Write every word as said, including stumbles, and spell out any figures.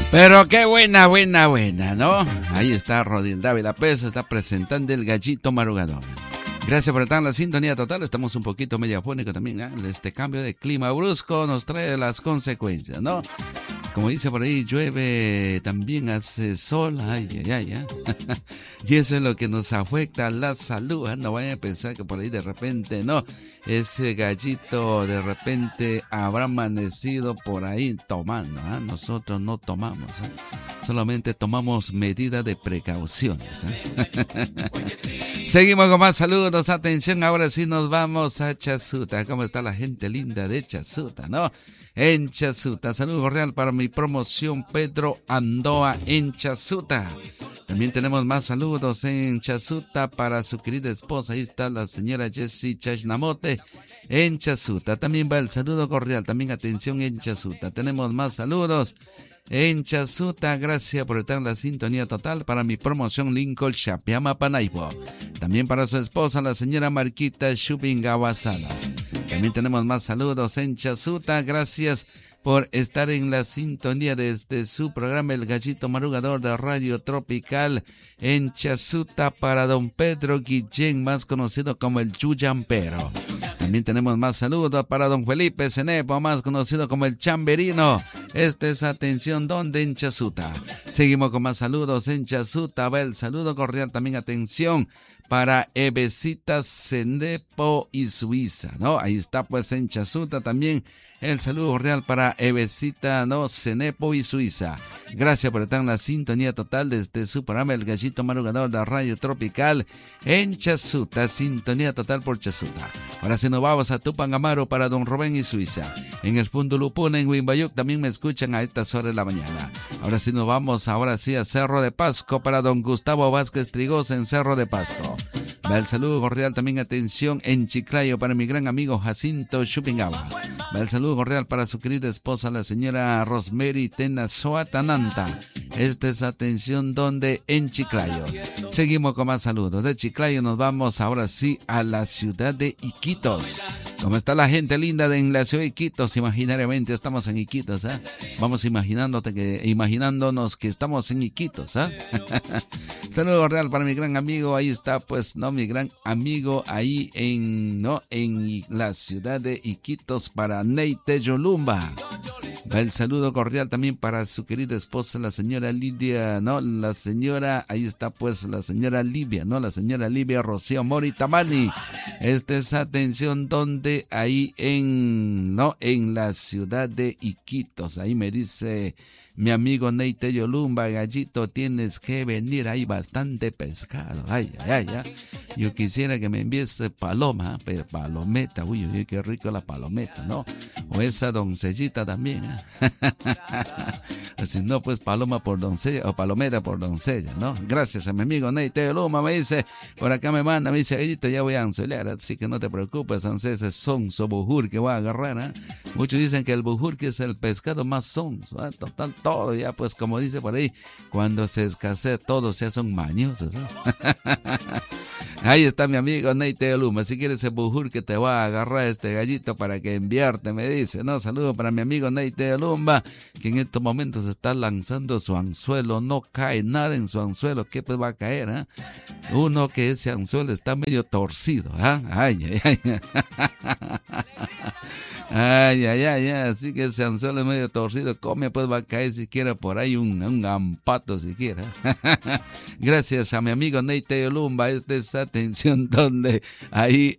Pero qué buena, buena, buena, ¿no? Ahí está Rodil Dávila Pérez, está presentando el gallito madrugador. Gracias por estar en la sintonía total. Estamos un poquito mediafónicos también, ¿eh? Este cambio de clima brusco nos trae las consecuencias, ¿no? Como dice por ahí, llueve, también hace sol, ay, ay, ay, ¿eh? Y eso es lo que nos afecta a la salud, ¿eh? No vayan a pensar que por ahí de repente, no, ese gallito de repente habrá amanecido por ahí tomando, ¿eh? Nosotros no tomamos, ¿eh? Solamente tomamos medidas de precauciones, ¿eh? Seguimos con más saludos, atención, ahora sí nos vamos a Chasuta. ¿Cómo está la gente linda de Chasuta, no? En Chasuta, saludo cordial para mi promoción Pedro Andoa en Chasuta. También tenemos más saludos en Chasuta para su querida esposa, ahí está la señora Jessie Chashnamote en Chasuta. También va el saludo cordial, también atención en Chasuta. Tenemos más saludos en Chasuta, gracias por estar en la sintonía total para mi promoción Lincoln Chapiama Panaibo. También para su esposa, la señora Marquita Shubingawa Salas. También tenemos más saludos en Chasuta, gracias por estar en la sintonía desde su programa El Gallito Madrugador de Radio Tropical en Chasuta para don Pedro Guillén, más conocido como el Chuyampero. También tenemos más saludos para don Felipe Cenepo, más conocido como el Chamberino. Esta es atención donde en Chasuta. Seguimos con más saludos en Chasuta. Va el saludo cordial, también atención para Evesita Cenepo y Suiza, ¿no? Ahí está pues en Chasuta también el saludo cordial para Evesita, ¿no? Cenepo y Suiza. Gracias por estar en la sintonía total desde su programa El Gallito Madrugador de Radio Tropical en Chasuta. Sintonía total por Chasuta. Ahora sí nos vamos a Tupangamaro para don Rubén y Suiza. En el Fundo Lupuna, en Wimbayuc, también me escuchan a estas horas de la mañana. Ahora sí nos vamos, ahora sí a Cerro de Pasco para don Gustavo Vázquez Trigosa en Cerro de Pasco. Va el saludo cordial, también atención en Chiclayo para mi gran amigo Jacinto Chupingawa. Va el saludo cordial para su querida esposa, la señora Rosemary Tenazoatananta. Esta es atención donde en Chiclayo. Seguimos con más saludos. De Chiclayo nos vamos ahora sí a la ciudad de Iquitos. ¿Cómo está la gente linda de en la ciudad de Iquitos? Imaginariamente estamos en Iquitos, ¿eh? Vamos imaginándote que, imaginándonos que estamos en Iquitos, ¿eh? Saludo cordial para mi gran amigo, ahí está pues, no, mi gran amigo ahí en, no, en la ciudad de Iquitos para Neite Yolumba. El saludo cordial también para su querida esposa, la señora Lidia, no, la señora, ahí está pues la señora Livia, no, la señora Livia Rocío Mori Tamani. Esta es atención donde ahí en, no, en la ciudad de Iquitos, ahí me dice mi amigo Neite Yolumba, gallito, tienes que venir, hay bastante pescado, ay, ay, ay, ay. Yo quisiera que me envíes paloma, pero palometa, uy, uy, qué rico la palometa, ¿no? O esa doncellita también, ¿eh? Si no, pues paloma por doncella, o palometa por doncella, ¿no? Gracias a mi amigo Neite Yolumba, me dice, por acá me manda, me dice, gallito, ya voy a anzuelar, así que no te preocupes, ese sonso bujur que voy a agarrar, ¿eh? Muchos dicen que el bujur que es el pescado más sonso, ¿eh? Total, todo ya, pues como dice por ahí, cuando se escasea todo se hacen mañosos, ¿eh? Ahí está mi amigo Neite Luma. Si quieres ese bujur que te va a agarrar este gallito para que enviarte, me dice, ¿no? Saludo para mi amigo Neite Lumba, que en estos momentos está lanzando su anzuelo. No cae nada en su anzuelo. ¿Qué pues va a caer? ¿Eh? Uno que ese anzuelo está medio torcido. ¿Eh? Ay, ay, ay. Ay, ay, ay, ay, así que ese anzuelo es medio torcido, come, pues va a caer siquiera por ahí un, un ampato siquiera. Gracias a mi amigo Neite Lumba, esta es atención donde ahí